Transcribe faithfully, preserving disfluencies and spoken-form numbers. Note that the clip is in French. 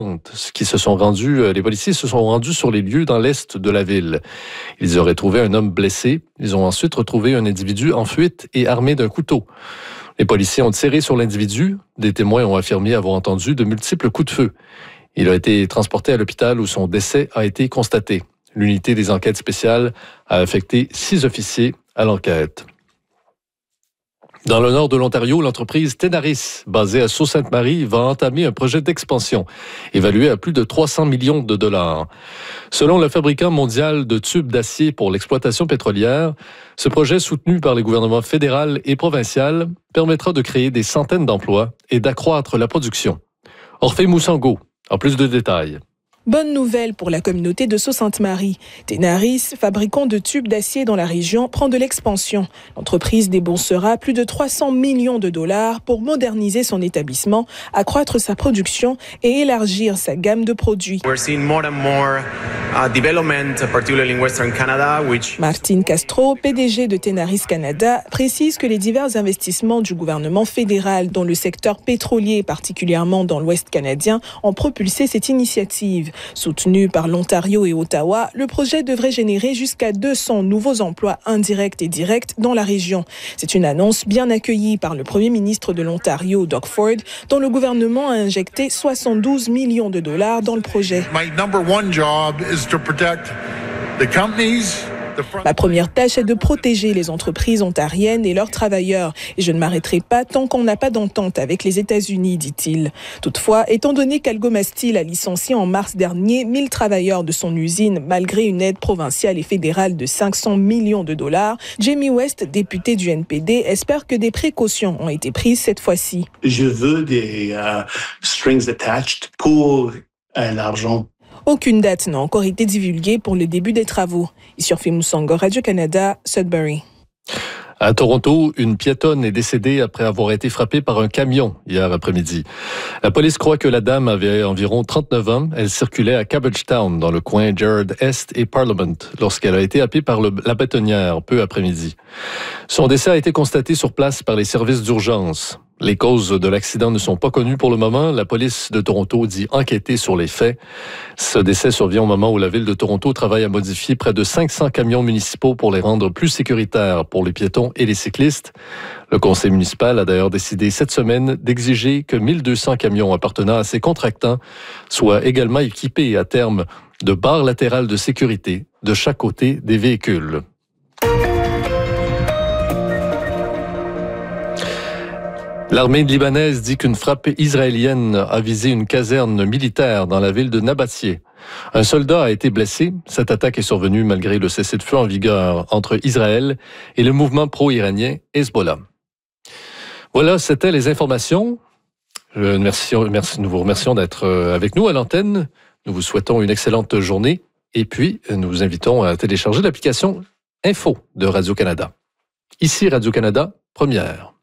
qui se sont rendus, les policiers se sont rendus sur les lieux dans l'est de la ville. Ils auraient trouvé un homme blessé. Ils ont ensuite retrouvé un individu en fuite et armé d'un couteau. Les policiers ont tiré sur l'individu. Des témoins ont affirmé avoir entendu de multiples coups de feu. Il a été transporté à l'hôpital où son décès a été constaté. L'unité des enquêtes spéciales a affecté six officiers à l'enquête. Dans le nord de l'Ontario, l'entreprise Tenaris, basée à Sault-Sainte-Marie, va entamer un projet d'expansion, évalué à plus de trois cents millions de dollars. Selon le fabricant mondial de tubes d'acier pour l'exploitation pétrolière, ce projet soutenu par les gouvernements fédéral et provincial permettra de créer des centaines d'emplois et d'accroître la production. Orphée Moussango, en plus de détails. Bonne nouvelle pour la communauté de Sault-Sainte-Marie. Tenaris, fabricant de tubes d'acier dans la région, prend de l'expansion. L'entreprise déboursera plus de trois cents millions de dollars pour moderniser son établissement, accroître sa production et élargir sa gamme de produits. We're seeing more and more uh, development, particularly in Western Canada, which... Martine Castro, P D G de Tenaris Canada, précise que les divers investissements du gouvernement fédéral dans le secteur pétrolier, particulièrement dans l'Ouest canadien, ont propulsé cette initiative. Soutenu par l'Ontario et Ottawa, le projet devrait générer jusqu'à deux cents nouveaux emplois indirects et directs dans la région. C'est une annonce bien accueillie par le premier ministre de l'Ontario, Doug Ford, dont le gouvernement a injecté soixante-douze millions de dollars dans le projet. My number one job is to protect the companies. Ma première tâche est de protéger les entreprises ontariennes et leurs travailleurs. Et je ne m'arrêterai pas tant qu'on n'a pas d'entente avec les États-Unis, dit-il. Toutefois, étant donné qu'Algoma-Steel a licencié en mars dernier mille travailleurs de son usine, malgré une aide provinciale et fédérale de cinq cents millions de dollars, Jamie West, député du N P D, espère que des précautions ont été prises cette fois-ci. Je veux des uh, strings attached pour uh, l'argent. Aucune date n'a encore été divulguée pour le début des travaux. Ici Orphée Moussango, Radio-Canada, Sudbury. À Toronto, une piétonne est décédée après avoir été frappée par un camion hier après-midi. La police croit que la dame avait environ trente-neuf ans. Elle circulait à Cabbagetown, dans le coin Gerrard Est et Parliament, lorsqu'elle a été happée par le, la bâtonnière peu après-midi. Son décès a été constaté sur place par les services d'urgence. Les causes de l'accident ne sont pas connues pour le moment. La police de Toronto dit enquêter sur les faits. Ce décès survient au moment où la ville de Toronto travaille à modifier près de cinq cents camions municipaux pour les rendre plus sécuritaires pour les piétons et les cyclistes. Le conseil municipal a d'ailleurs décidé cette semaine d'exiger que mille deux cents camions appartenant à ses contractants soient également équipés à terme de barres latérales de sécurité de chaque côté des véhicules. L'armée libanaise dit qu'une frappe israélienne a visé une caserne militaire dans la ville de Nabatie. Un soldat a été blessé. Cette attaque est survenue malgré le cessez-le-feu en vigueur entre Israël et le mouvement pro-iranien Hezbollah. Voilà, c'était les informations. Merci, merci, nous vous remercions d'être avec nous à l'antenne. Nous vous souhaitons une excellente journée et puis nous vous invitons à télécharger l'application Info de Radio-Canada. Ici Radio-Canada, première.